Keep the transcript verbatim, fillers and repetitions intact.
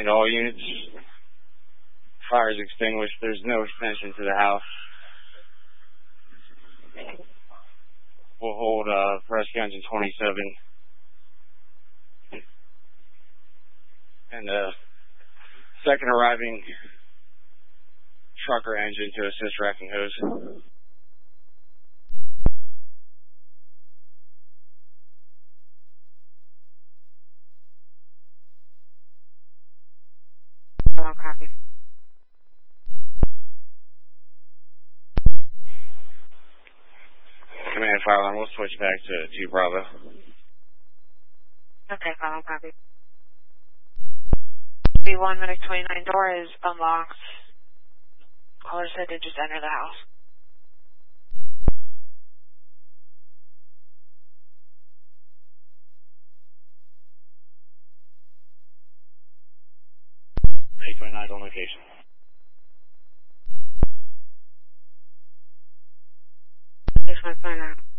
And all units, fire is extinguished. There's no extension to the house. We'll hold uh, rescue engine twenty-seven. And the uh, second arriving trucker engine to assist wrecking hose. Oh, copy. Command fire alarm, we'll switch back to two Bravo. Okay, follow, copy. B one minute twenty-nine door is unlocked. Caller said to just enter the house. eight twenty-nine on location. six one five nine.